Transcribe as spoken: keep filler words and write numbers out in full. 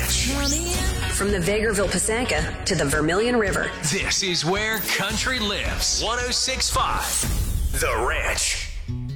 Ranch. From the Vegreville Pisanka to the Vermilion River. This is where country lives. one oh six point five The Ranch.